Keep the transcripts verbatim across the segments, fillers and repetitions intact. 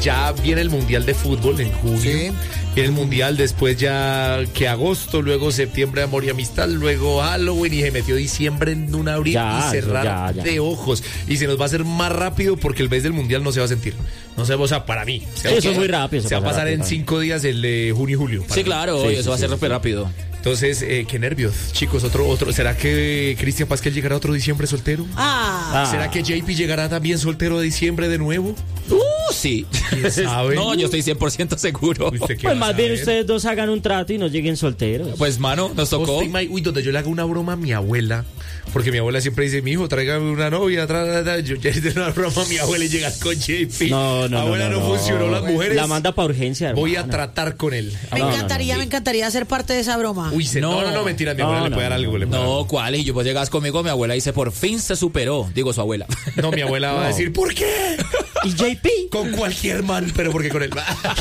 ya viene el Mundial de Fútbol en junio. Sí. Viene el Mundial, después ya que agosto, luego septiembre, amor y amistad, luego Halloween y se metió diciembre en un abrir ya, y cerrar ya, ya. de ojos. Y se nos va a hacer más rápido porque el mes del Mundial no se va a sentir. No sé, o sea, para mí. Sí, eso es muy rápido. Se va a pasar rápido, en cinco días el de junio y julio. Sí, claro, sí, eso sí, va a ser sí, rápido. Entonces, eh, qué nervios, chicos. Otro, otro. ¿Será que Cristian Pasquel llegará otro diciembre soltero? Ah. ¿Será que J P llegará también soltero de diciembre de nuevo? Uh, sí. ¿Quién sabe? No, yo estoy cien por ciento seguro. Pues más bien ustedes dos hagan un trato y no lleguen solteros. Pues, mano, nos tocó. Uy, donde yo le hago una broma a mi abuela, porque mi abuela siempre dice, mi hijo, tráigame una novia, tra, tra, yo ya hice una broma a mi abuela y llegas con J P. No, no, abuela, no, no, no, no funcionó, las mujeres. La manda para urgencia, hermano. Voy a tratar con él. Me no, encantaría, no, no, me encantaría ser parte de esa broma. Uy, se, no, no, no, no, mentira, mi abuela no, le puede no, dar algo. Le puede no, dar. ¿cuál? Y yo pues llegas conmigo, mi abuela dice, por fin se superó. Digo, su abuela. No, mi abuela no. va a decir, ¿por qué? ¿Y J P? Con cualquier man, pero porque con él.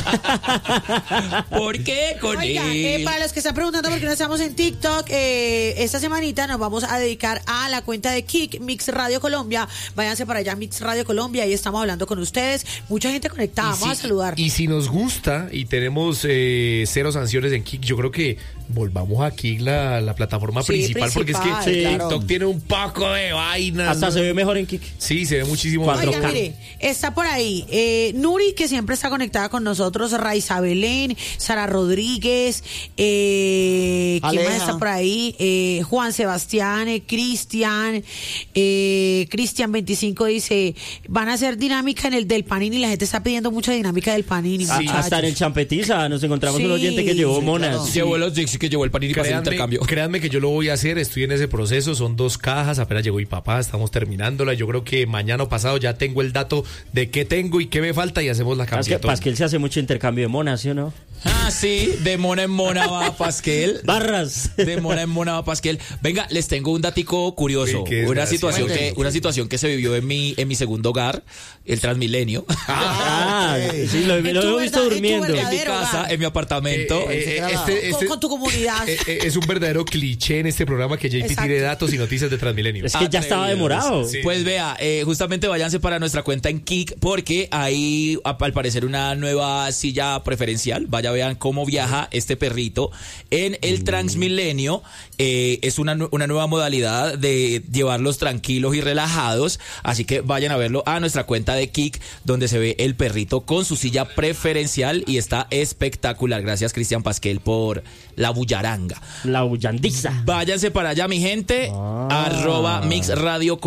¿Por qué con Oiga, él? eh, para los que están preguntando por qué no estamos en TikTok, eh, esta semanita nos vamos a dedicar a la cuenta de Kik, Mix Radio Colombia. Váyanse para allá, Mix Radio Colombia, ahí estamos hablando con ustedes. Mucha gente conectada, vamos si, a saludar. Y si nos gusta y tenemos eh, cero sanciones en Kik, yo creo que volvamos a Kik, la, la plataforma sí, principal, principal, porque es que sí, TikTok claro. tiene un poco de vainas. Hasta ¿no? se ve mejor en Kik. Sí, se ve muchísimo Oiga, mejor. mire, está por ahí eh, Nuri, que siempre está conectada con nosotros, Raiza Belén, Sara Rodríguez, eh, ¿quién Aleja. más está por ahí? Eh, Juan Sebastián, eh, Cristian, eh, Cristian veinticinco dice, van a hacer dinámica en el del Panini, la gente está pidiendo mucha dinámica del Panini, Sí, muchachos. hasta en el Champetiza nos encontramos Sí, un oyente que llevó sí, monas. claro. Sí. Llevó los Dixie que llevó el panini para hacer Créanme, intercambio. créanme que yo lo voy a hacer, estoy en ese proceso, son dos cajas, apenas llegó mi papá, estamos terminándola, yo creo que mañana o pasado ya tengo el dato de qué tengo y qué me falta y hacemos la Es que camiseta. Pasquel se hace mucho intercambio de monas, ¿sí o no? Ah, sí, de mona en mona va Pasquel. Barras. De mona en mona va Pasquel. Venga, les tengo un datico curioso. Uy, qué una desgracia. situación que, una situación que se vivió en mi, en mi segundo hogar, el Transmilenio. Ah, ok. sí, lo, En lo tu he visto verdad- en tu durmiendo. En mi verdadero casa, hogar. en mi apartamento. Eh, eh, Con- este, este- con, con tu comunidad. eh, eh, es un verdadero cliché en este programa que J P Exacto. tire datos y noticias de Transmilenio. Es que ya estaba demorado. Sí. Pues vea, eh, justamente váyanse para nuestra cuenta en Kik porque hay a- al parecer una nueva silla preferencial. Vaya, vean cómo viaja este perrito en el Transmilenio. Eh, es una, nu- una nueva modalidad de llevarlos tranquilos y relajados. Así que vayan a verlo a nuestra cuenta de Kik, donde se ve el perrito con su silla preferencial y está espectacular. Gracias, Cristian Pasquel, por la bullaranga. La bullandiza. Váyanse para allá, mi gente. Ah. Arroba Mix Radio.